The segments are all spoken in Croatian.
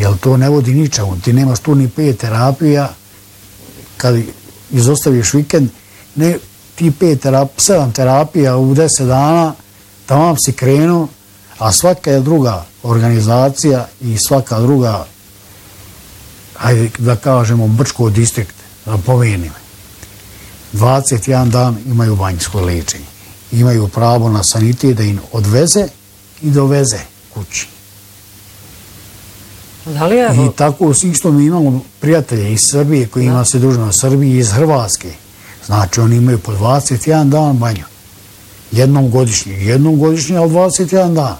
Jer to ne vodi ničemu. Ti nemaš tu ni 5 terapija, kad izostaviš vikend, ne, ti 7 terapija u 10 dana, tamo si krenuo, a svaka je druga organizacija i svaka druga, hajde da kažemo, Brčko distrikt, da pomenim, 21 dan imaju banjsko liječenje. Imaju pravo na sanitet da im odveze i doveze kući. I tako isto mi imamo prijatelje iz Srbije koji ima se druženo u Srbiji i iz Hrvatske. Znači oni imaju po 21 dan banju. Jednom godišnje, ali 21 dan.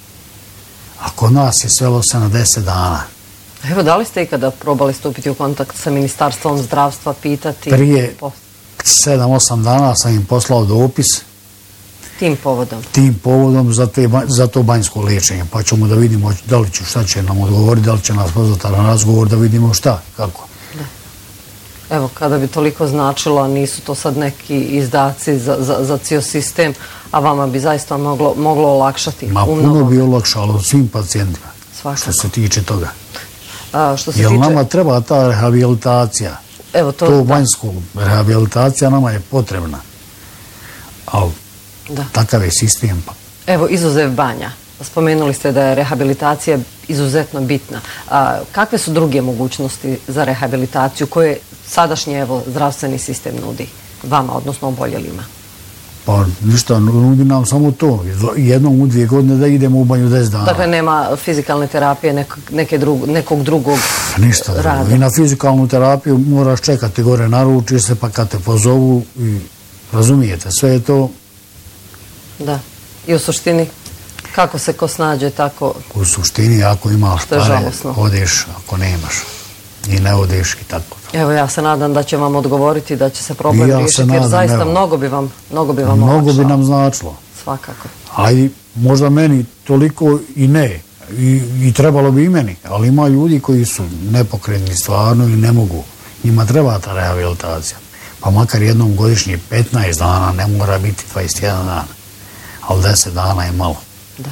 A kod nas je svelo se na 10 dana. Evo, da li ste ikada probali stupiti u kontakt sa Ministarstvom zdravstva, pitati? Prije 7-8 dana sam im poslao dopis. Tim povodom? Tim povodom za to banjsko liječenje. Pa ćemo da vidimo da li će, šta će nam odgovoriti, da li će nas pozvati na razgovor, da vidimo šta, kako. Evo, kada bi toliko značilo, nisu to sad neki izdaci za cijel sistem, a vama bi zaista moglo olakšati. Ma puno bi olakšalo svim pacijentima, što se tiče toga. Jer nama treba ta rehabilitacija. To banjsko rehabilitacija nama je potrebna. Ali takav je sistem. Evo, izuzev banja. Spomenuli ste da je rehabilitacija izuzetno bitna. Kakve su druge mogućnosti za rehabilitaciju koje sadašnji zdravstveni sistem nudi vama, odnosno oboljelima? Pa ništa, nudi nam samo to. Jednom u 2 godine da idemo u banju 10 dana. Dakle, nema fizikalne terapije, nekog drugog rada? Ništa drugo. I na fizikalnu terapiju moraš čekati gore, naručiš se, pa kad te pozovu i razumijete, sve je to. Da. I u suštini, kako se ko snađe, tako... U suštini, ako imaš pare, odeš, ako nemaš. I ne odeš i tako. Evo, ja se nadam da će vam odgovoriti, da će se problem riješiti, jer zaista mnogo bi vam olakšalo. Mnogo bi nam značilo. Svakako. Ajde, možda meni toliko i ne. I trebalo bi i meni. Ali ima ljudi koji su nepokretni stvarno i ne mogu. Njima treba ta rehabilitacija. Pa makar jednom godišnje 15 dana, ne mora biti 21 dana. Ali 10 dana je malo.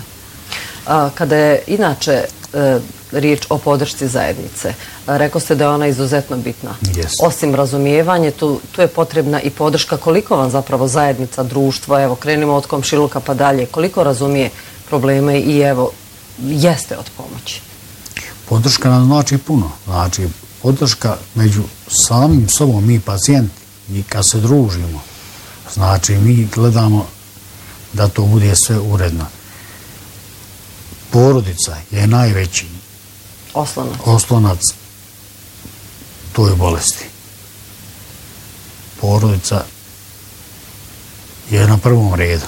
Da. Kada je inače riječ o podršci zajednice, rekao ste da je ona izuzetno bitna. Osim razumijevanja, tu je potrebna i podrška. Koliko vam zapravo zajednica, društvo, evo, krenimo od komšiluka pa dalje, koliko razumije probleme i evo, jeste od pomoći? Podrška nam znači puno. Znači, podrška među samim sobom, mi pacijenti, i kad se družimo, znači, mi gledamo da to bude sve uredno. Porodica je najveći oslonac toj bolesti. Porodica je na prvom redu.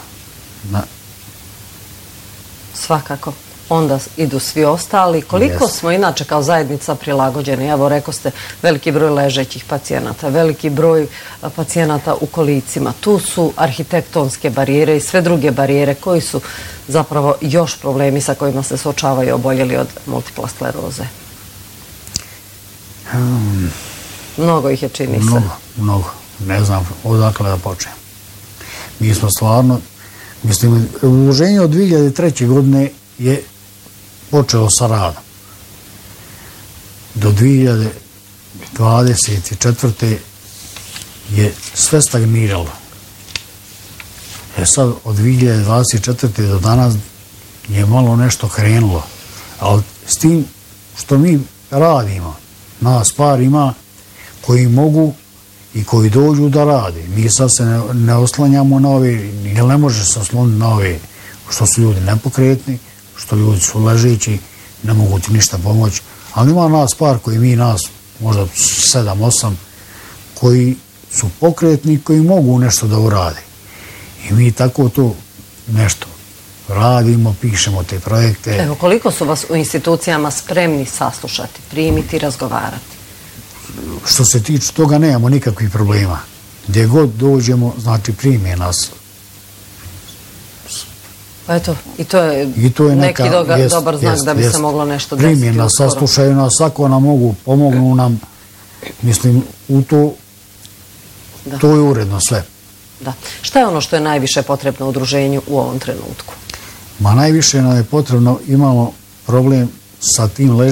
Svakako. Onda idu svi ostali. Koliko smo inače kao zajednica prilagođeni? Evo, rekao ste, veliki broj ležećih pacijenata, veliki broj pacijenata u kolicima. Tu su arhitektonske barijere i sve druge barijere koji su zapravo još problemi sa kojima se suočavaju oboljeli od multipla skleroze. Mnogo ih je, čini se. Mnogo. Ne znam odakle da počnem. Mi smo stvarno, mislim, udruženje od 2003. godine je počelo sa radom. Do 2024. je sve stagniralo. Sad od 2024. do danas je malo nešto krenulo. Ali s tim što mi radimo, nas par ima koji mogu i koji dođu da rade. Mi sad se ne oslanjamo na ove, jer ne može se osloniti na ove što su ljudi nepokretni, što ljudi su ležeći, ne mogu ti ništa pomoći. Ali ima nas par koji mi nas, možda 7-8, koji su pokretni, koji mogu nešto da urade. I mi tako to nešto radimo, pišemo te projekte. Evo, koliko su vas u institucijama spremni saslušati, primiti, razgovarati? Što se tiče toga, nemamo nikakvih problema. Gdje god dođemo, znači prime nas. Pa eto, i to je neki dobar znak da bi se moglo nešto desiti. Prime nas, saslušaju nas, ako nam mogu, pomognu nam. Mislim, u to je uredno sve. Da. Šta je ono što je najviše potrebno udruženju u ovom trenutku? Ma najviše nam je potrebno, imamo problem sa tim leženjem.